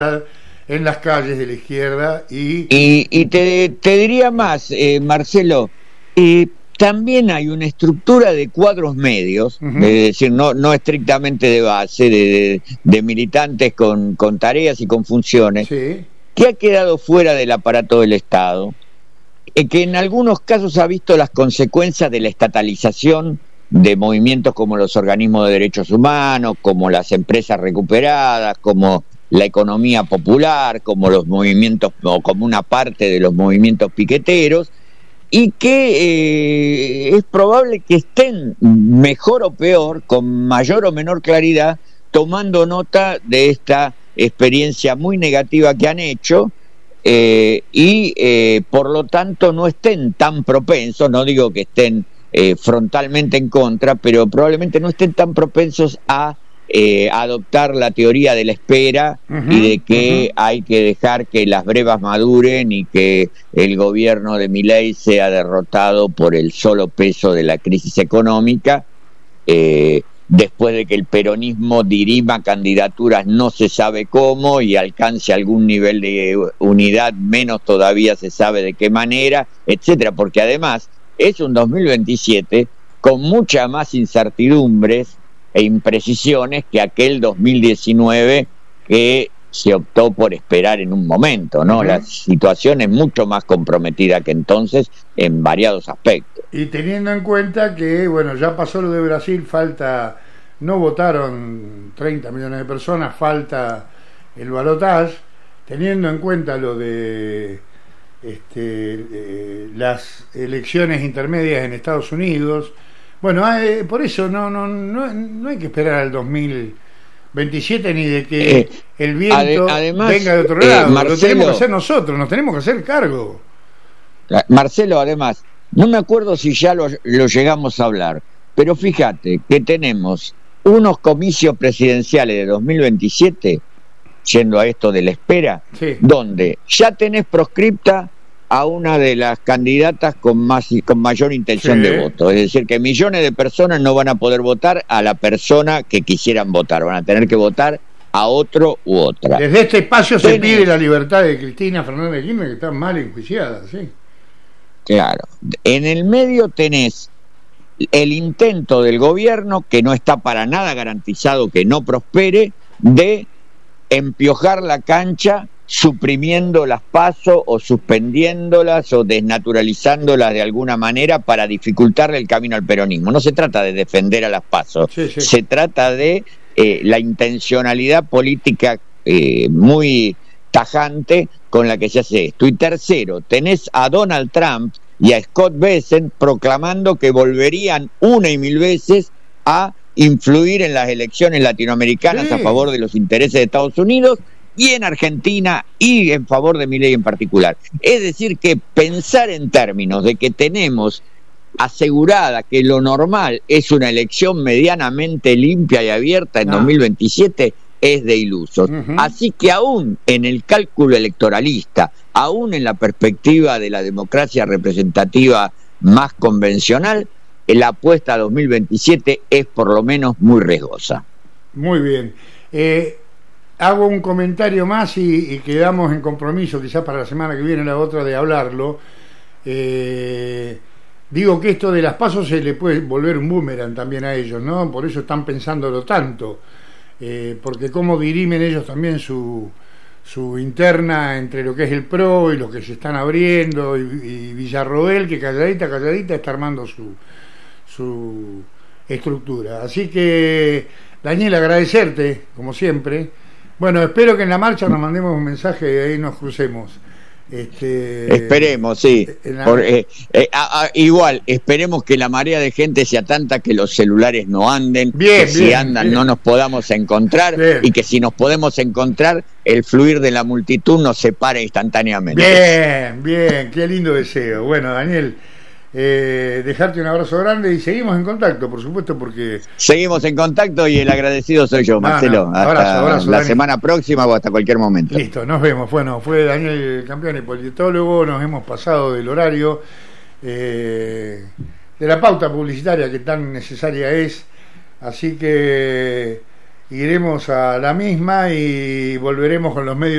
en las calles de la izquierda y te diría más, Marcelo, también hay una estructura de cuadros medios, es decir, no estrictamente de base, de militantes con tareas y con funciones, sí, que ha quedado fuera del aparato del Estado, que en algunos casos ha visto las consecuencias de la estatalización de movimientos como los organismos de derechos humanos, como las empresas recuperadas, como la economía popular, como los movimientos, o como una parte de los movimientos piqueteros, y que es probable que estén mejor o peor, con mayor o menor claridad, tomando nota de esta experiencia muy negativa que han hecho, por lo tanto no estén tan propensos, no digo que estén frontalmente en contra, pero probablemente no estén tan propensos a adoptar la teoría de la espera y de que hay que dejar que las brevas maduren y que el gobierno de Milei sea derrotado por el solo peso de la crisis económica, después de que el peronismo dirima candidaturas no se sabe cómo y alcance algún nivel de unidad, menos todavía se sabe de qué manera, etcétera, porque además es un 2027 con muchas más incertidumbres e imprecisiones que aquel 2019 que se optó por esperar en un momento, ¿no? La situación es mucho más comprometida que entonces en variados aspectos. Y teniendo en cuenta que, bueno, ya pasó lo de Brasil, no votaron 30 millones de personas, falta el balotaje, teniendo en cuenta lo de las elecciones intermedias en Estados Unidos. Bueno, por eso no hay que esperar al 2027 ni de que el viento venga de otro lado. Marcelo, lo tenemos que hacer nosotros, nos tenemos que hacer cargo. Marcelo, además, no me acuerdo si ya lo llegamos a hablar, pero fíjate que tenemos unos comicios presidenciales de 2027, yendo a esto de la espera, sí, donde ya tenés proscripta a una de las candidatas con mayor intención sí, de voto. Es decir, que millones de personas no van a poder votar a la persona que quisieran votar, van a tener que votar a otro u otra. Desde este espacio se pide la libertad de Cristina Fernández de Kirchner, que está mal enjuiciada, sí. Claro. En el medio tenés el intento del gobierno, que no está para nada garantizado que no prospere, de empiojar la cancha suprimiendo las PASO o suspendiéndolas o desnaturalizándolas de alguna manera para dificultarle el camino al peronismo. No se trata de defender a las PASO, se trata de la intencionalidad política muy tajante con la que se hace esto. Y tercero, tenés a Donald Trump y a Scott Bessent proclamando que volverían una y mil veces a influir en las elecciones latinoamericanas a favor de los intereses de Estados Unidos y en Argentina y en favor de Milei en particular. Es decir, que pensar en términos de que tenemos asegurada que lo normal es una elección medianamente limpia y abierta en 2027 es de ilusos. Así que aún en el cálculo electoralista, aún en la perspectiva de la democracia representativa más convencional, la apuesta a 2027 es por lo menos muy riesgosa. Muy bien. Hago un comentario más y quedamos en compromiso, quizás para la semana que viene la otra, de hablarlo. Digo que esto de las PASO se le puede volver un boomerang también a ellos, ¿no? Por eso están pensándolo tanto, porque cómo dirimen ellos también su interna entre lo que es el PRO y los que se están abriendo, y Villarroel, que calladita está armando su estructura. Así que, Daniel, agradecerte, como siempre. Bueno, espero que en la marcha nos mandemos un mensaje y ahí nos crucemos. Esperemos, sí. Igual, esperemos que la marea de gente sea tanta que los celulares no anden, si andan no nos podamos encontrar, y que si nos podemos encontrar, el fluir de la multitud nos separe instantáneamente. Bien, qué lindo deseo. Bueno, Daniel, dejarte un abrazo grande y seguimos en contacto, por supuesto, porque seguimos en contacto y el agradecido soy yo, Marcelo. Hasta abrazo, la Daniel. Semana próxima o hasta cualquier momento. Listo, nos vemos. Bueno, fue Daniel Campione, politólogo. Nos hemos pasado del horario de la pauta publicitaria que tan necesaria es, así que iremos a la misma y volveremos con los medios